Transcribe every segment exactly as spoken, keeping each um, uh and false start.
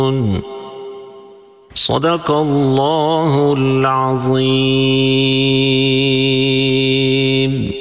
Sadakallahul azim.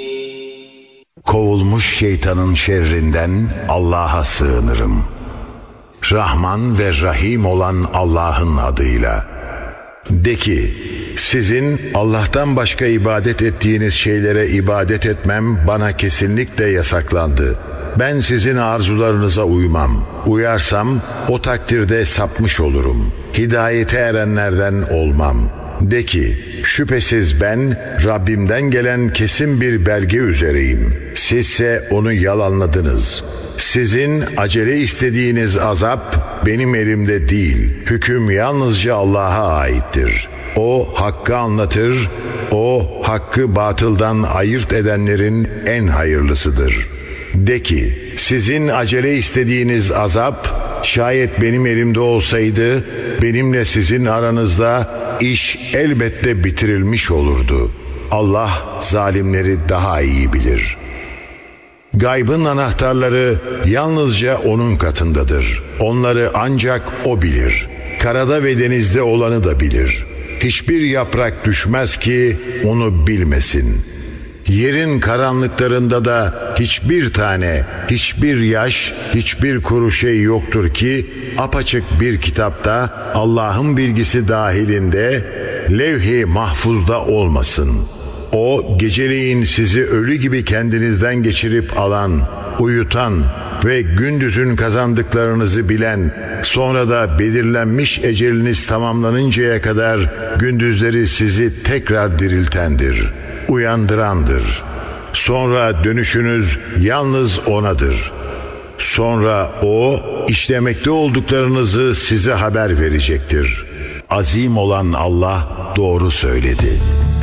Kovulmuş şeytanın şerrinden Allah'a sığınırım. Rahman ve Rahim olan Allah'ın adıyla. De ki, sizin Allah'tan başka ibadet ettiğiniz şeylere ibadet etmem bana kesinlikle yasaklandı. Ben sizin arzularınıza uymam. Uyarsam o takdirde sapmış olurum. Hidayete erenlerden olmam. De ki, şüphesiz ben Rabbimden gelen kesin bir belge üzereyim. Sizse onu yalanladınız. Sizin acele istediğiniz azap benim elimde değil. Hüküm yalnızca Allah'a aittir. O hakkı anlatır, o hakkı batıldan ayırt edenlerin en hayırlısıdır. De ki, sizin acele istediğiniz azap, şayet benim elimde olsaydı, benimle sizin aranızda iş elbette bitirilmiş olurdu. Allah zalimleri daha iyi bilir. Gaybın anahtarları yalnızca onun katındadır. Onları ancak o bilir. Karada ve denizde olanı da bilir. Hiçbir yaprak düşmez ki onu bilmesin. Yerin karanlıklarında da hiçbir tane, hiçbir yaş, hiçbir kuru şey yoktur ki apaçık bir kitapta Allah'ın bilgisi dahilinde levh-i mahfuzda olmasın. O geceleyin sizi ölü gibi kendinizden geçirip alan, uyutan ve gündüzün kazandıklarınızı bilen, sonra da belirlenmiş eceliniz tamamlanıncaya kadar gündüzleri sizi tekrar diriltendir, uyandırandır. Sonra dönüşünüz yalnız O'nadır. Sonra O işlemekte olduklarınızı size haber verecektir. Azim olan Allah doğru söyledi.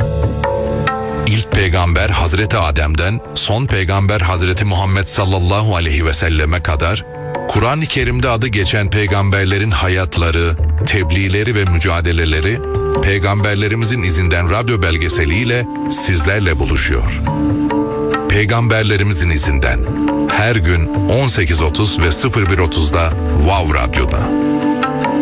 İlk peygamber Hazreti Adem'den son peygamber Hazreti Muhammed sallallahu aleyhi ve selleme kadar Kur'an-ı Kerim'de adı geçen peygamberlerin hayatları, tebliğleri ve mücadeleleri peygamberlerimizin izinden radyo belgeseliyle sizlerle buluşuyor. Peygamberlerimizin izinden her gün on sekiz otuz ve sıfır bir otuzda Wow Radyo'da.